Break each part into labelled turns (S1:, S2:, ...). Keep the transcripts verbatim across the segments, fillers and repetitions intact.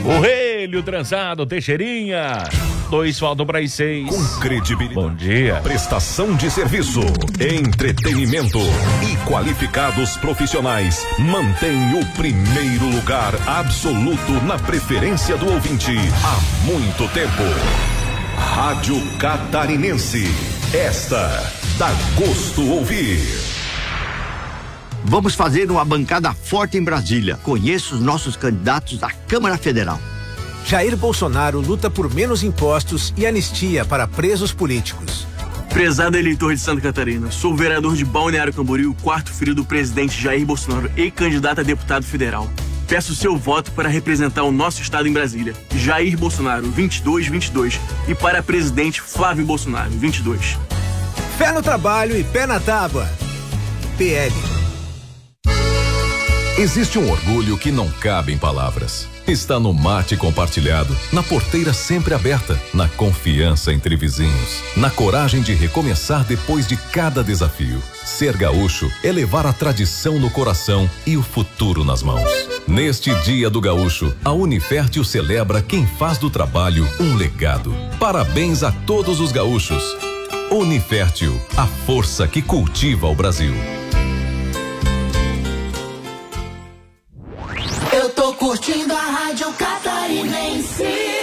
S1: O Relho Trançado, Teixeirinha. Dois faltam para as seis.
S2: Com credibilidade.
S1: Bom dia.
S2: Prestação de serviço, entretenimento e qualificados profissionais mantém o primeiro lugar absoluto na preferência do ouvinte há muito tempo. Rádio Catarinense. Esta dá gosto ouvir.
S3: Vamos fazer uma bancada forte em Brasília. Conheça os nossos candidatos à Câmara Federal.
S4: Jair Bolsonaro luta por menos impostos e anistia para presos políticos.
S5: Prezado eleitor de Santa Catarina, sou o vereador de Balneário Camboriú, quarto filho do presidente Jair Bolsonaro e candidato a deputado federal. Peço seu voto para representar o nosso estado em Brasília. Jair Bolsonaro, vinte e dois vinte e dois. E para presidente Flávio Bolsonaro, vinte e dois.
S4: Fé no trabalho e pé na tábua. P L.
S2: Existe um orgulho que não cabe em palavras. Está no mate compartilhado, na porteira sempre aberta, na confiança entre vizinhos, na coragem de recomeçar depois de cada desafio. Ser gaúcho é levar a tradição no coração e o futuro nas mãos. Neste Dia do Gaúcho, a Unifértil celebra quem faz do trabalho um legado. Parabéns a todos os gaúchos. Unifértil, a força que cultiva o Brasil.
S6: Eu tô curtindo a Rádio Catarinense.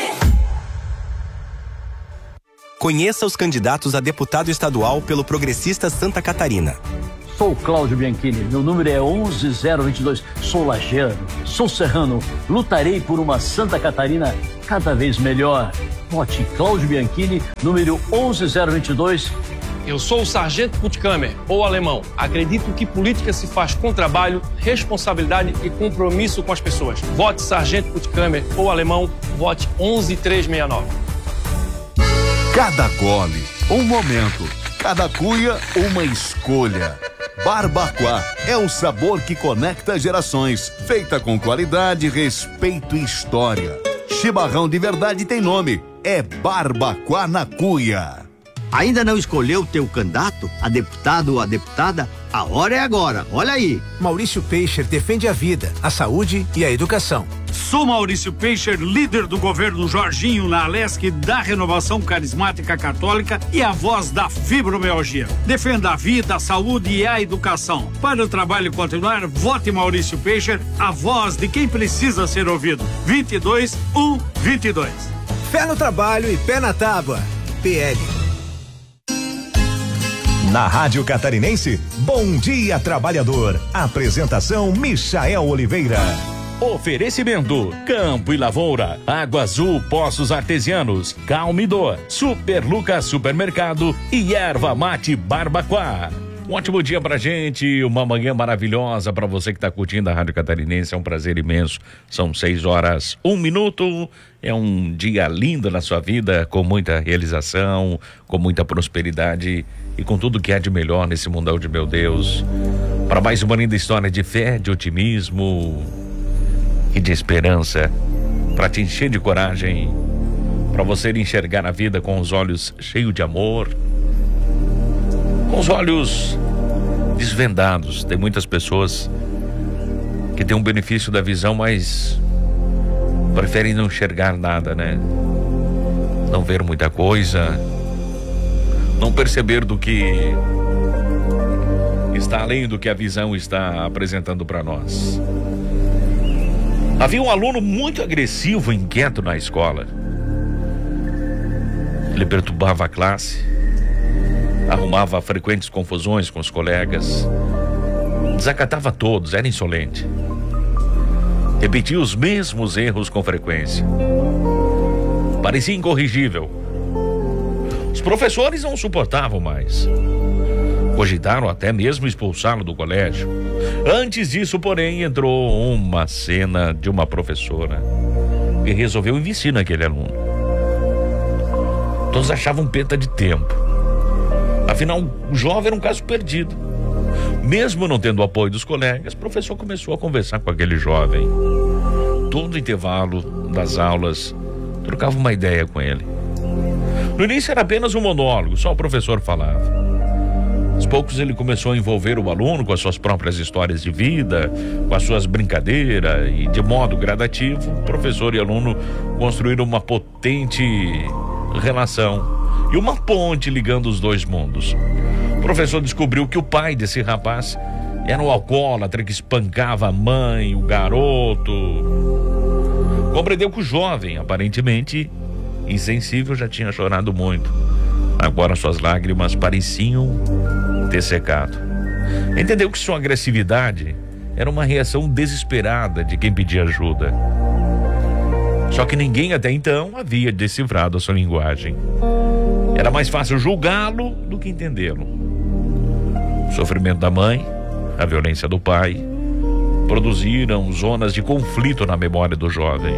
S7: Conheça os candidatos a deputado estadual pelo Progressista Santa Catarina.
S8: Sou Cláudio Bianchini, meu número é onze zero vinte e dois. Sou lajeano, sou serrano, lutarei por uma Santa Catarina cada vez melhor. Vote Cláudio Bianchini, número onze zero vinte e dois.
S9: Eu sou o Sargento Puttkamer, ou alemão. Acredito que política se faz com trabalho, responsabilidade e compromisso com as pessoas. Vote Sargento Puttkamer, ou alemão, vote onze três seis nove.
S10: Cada gole, um momento. Cada cuia, uma escolha. Barbacoa é o sabor que conecta gerações. Feita com qualidade, respeito e história. Chimarrão de verdade tem nome. É Barbacoa na Cuia.
S3: Ainda não escolheu o teu candidato, a deputado ou a deputada? A hora é agora, olha aí.
S4: Maurício Peixe defende a vida, a saúde e a educação.
S11: Sou Maurício Peixe, líder do governo Jorginho na Alesc da Renovação Carismática Católica e a voz da fibromialgia. Defenda a vida, a saúde e a educação. Para o trabalho continuar, vote Maurício Peixe, a voz de quem precisa ser ouvido. vinte e dois um vinte e dois.
S4: Fé no trabalho e pé na tábua. P L.
S2: Na Rádio Catarinense, Bom Dia Trabalhador. Apresentação Michael Oliveira.
S1: Oferecimento: Campo e Lavoura, Água Azul Poços Artesianos, Calmidor, Super Lucas Supermercado e Erva Mate Barbacoa. Um ótimo dia pra gente, uma manhã maravilhosa pra você que tá curtindo a Rádio Catarinense, é um prazer imenso. São seis horas, um minuto, é um dia lindo na sua vida, com muita realização, com muita prosperidade e com tudo que há de melhor nesse mundão de meu Deus. Para mais uma linda história de fé, de otimismo e de esperança, para te encher de coragem, para você enxergar a vida com os olhos cheios de amor, com os olhos desvendados. Tem muitas pessoas que têm um benefício da visão, mas preferem não enxergar nada, né? Não ver muita coisa, não perceber do que está além do que a visão está apresentando para nós. Havia um aluno muito agressivo e inquieto na escola. Ele perturbava a classe, arrumava frequentes confusões com os colegas, desacatava todos, era insolente, repetia os mesmos erros com frequência, parecia incorrigível. Os professores não suportavam mais, cogitaram até mesmo expulsá-lo do colégio. Antes disso, porém, entrou uma cena de uma professora que resolveu investir naquele aluno. Todos achavam perda de tempo. Afinal, o jovem era um caso perdido. Mesmo não tendo o apoio dos colegas, o professor começou a conversar com aquele jovem. Todo intervalo das aulas, trocava uma ideia com ele. No início era apenas um monólogo, só o professor falava. Aos poucos ele começou a envolver o aluno com as suas próprias histórias de vida, com as suas brincadeiras, e de modo gradativo, professor e aluno construíram uma potente relação e uma ponte ligando os dois mundos. O professor descobriu que o pai desse rapaz era um alcoólatra que espancava a mãe, o garoto. Compreendeu que o jovem, aparentemente insensível, já tinha chorado muito. Agora suas lágrimas pareciam ter secado. Entendeu que sua agressividade era uma reação desesperada de quem pedia ajuda. Só que ninguém até então havia decifrado a sua linguagem. Era mais fácil julgá-lo do que entendê-lo. O sofrimento da mãe, a violência do pai, produziram zonas de conflito na memória do jovem.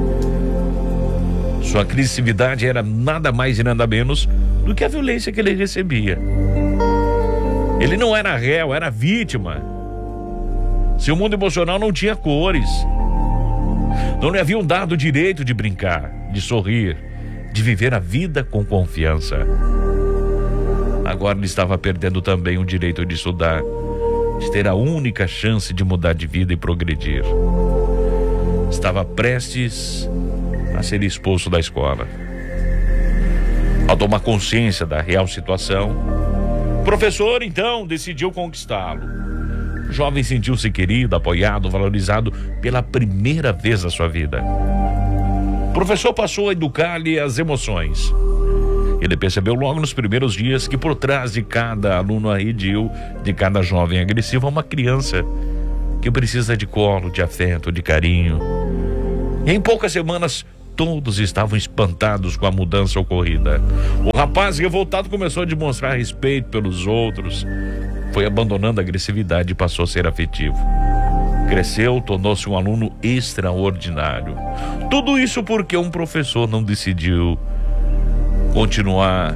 S1: Sua agressividade era nada mais e nada menos do que a violência que ele recebia. Ele não era réu, era vítima. Seu mundo emocional não tinha cores. Não lhe haviam dado o direito de brincar, de sorrir, de viver a vida com confiança. Agora ele estava perdendo também o direito de estudar, de ter a única chance de mudar de vida e progredir. Estava prestes a ser expulso da escola. Ao tomar consciência da real situação, o professor então decidiu conquistá-lo. O jovem sentiu-se querido, apoiado, valorizado pela primeira vez na sua vida. O professor passou a educar-lhe as emoções. Ele percebeu logo nos primeiros dias que por trás de cada aluno arredio, de cada jovem agressivo, há uma criança que precisa de colo, de afeto, de carinho. E em poucas semanas, todos estavam espantados com a mudança ocorrida. O rapaz revoltado começou a demonstrar respeito pelos outros, foi abandonando a agressividade e passou a ser afetivo. Cresceu, tornou-se um aluno extraordinário. Tudo isso porque um professor não decidiu continuar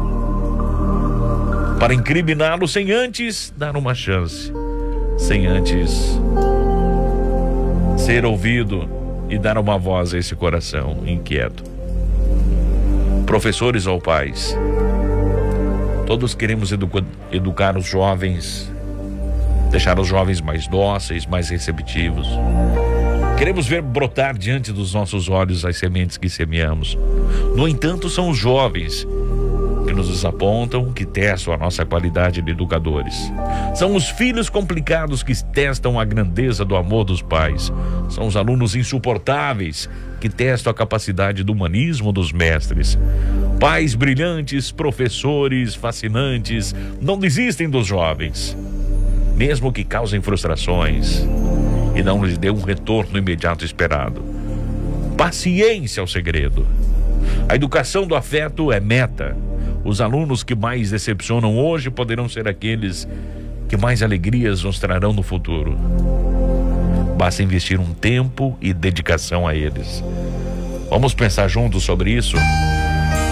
S1: para incriminá-lo sem antes dar uma chance, sem antes ser ouvido e dar uma voz a esse coração inquieto. Professores ou pais, todos queremos educa- educar os jovens, deixar os jovens mais dóceis, mais receptivos. Queremos ver brotar diante dos nossos olhos as sementes que semeamos. No entanto, são os jovens que nos desapontam, que testam a nossa qualidade de educadores. São os filhos complicados que testam a grandeza do amor dos pais. São os alunos insuportáveis que testam a capacidade do humanismo dos mestres. Pais brilhantes, professores fascinantes, não desistem dos jovens, mesmo que causem frustrações e não lhes dê um retorno imediato esperado. Paciência é o segredo. A educação do afeto é meta. Os alunos que mais decepcionam hoje poderão ser aqueles que mais alegrias nos trarão no futuro. Basta investir um tempo e dedicação a eles. Vamos pensar juntos sobre isso?